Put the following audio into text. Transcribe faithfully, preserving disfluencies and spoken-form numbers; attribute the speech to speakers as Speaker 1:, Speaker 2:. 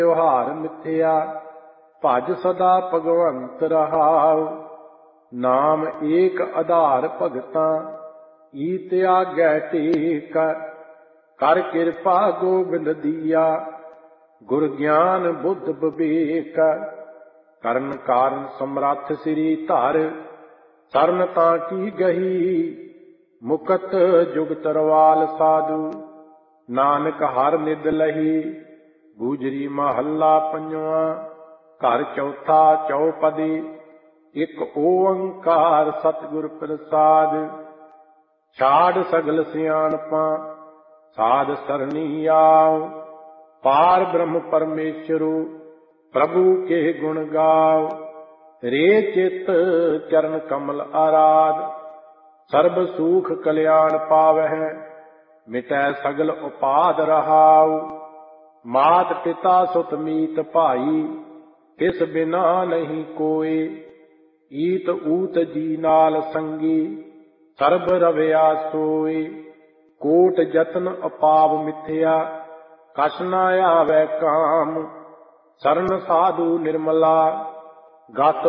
Speaker 1: ਤਿਉਹਾਰ ਮਿਥਿਆ, ਭਜ ਸਦਾ ਭਗਵੰਤ ਰਹਾਉ। ਨਾਮ ਏਕ ਆਧਾਰ ਭਗਤਾਂ, ਈਤ ਆਗੈ ਟੇਕ। ਕਰ ਕਿਰਪਾ ਗੋਬਿੰਦ ਦੀਆ, ਗੁਰ ਗਿਆਨ ਬੁੱਧ ਵਿਵੇਕ। ਕਰਨ ਕਾਰਨ ਸਮਰੱਥ ਸ੍ਰੀ ਧਰ, ਸਰਨ ਤਾਂ ਕੀ ਗਹੀ। ਮੁਕਤ ਜੁਗਤ ਰਵਾਲ ਸਾਧੂ, ਨਾਨਕ ਹਰ ਨਿਦ ਲਹੀ। ਗੂਜਰੀ ਮਹੱਲਾ ਪੰਜਵਾਂ, ਘਰ ਚੌਥਾ ਚੌਪਦੀ। ਇੱਕ ਓੰਕਾਰ ਸਤਿਗੁਰ ਪ੍ਰਸਾਦਿ। ਛਾੜ ਸਗਲ ਸਿਆਣਪਾਂ, ਸਾਧ ਸਰਣੀ ਆਓ। ਪਾਰ ਬ੍ਰਹਮ ਪਰਮੇਸ਼ਰੂ, ਪ੍ਰਭੂ ਕੇ ਗੁਣ ਗਾਓ। ਰੇ ਚਿਤ ਚਰਨ ਕਮਲ ਆਰਾਧ, ਸਰਬ ਸੂਖ ਕਲਿਆਣ ਪਾਵਹਿ। ਮਿਟੈ ਸਗਲ ਉਪਾਦ ਰਹਾਉ। ਮਾਤ ਪਿਤਾ ਸੁਤ ਮੀਤ ਭਾਈ, ਤਿਸ ਬਿਨਾ ਨਹੀਂ ਕੋਇ। ਈਤ ਊਤ ਜੀ ਨਾਲ ਸੰਗੀ, ਸਰਬ ਰਵਿਆ ਸੋਇ। ਕੋਟ ਜਤਨ ਅਪਾਵ ਮਿਥਿਆ, ਕਛ ਨਾ ਆਵੈ ਕਾਮ। ਸਰਨ ਸਾਧੂ ਨਿਰਮਲਾ, ਗਤ